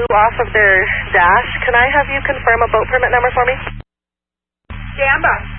blue off of their dash. Can I have you confirm a boat permit number for me? Gamba.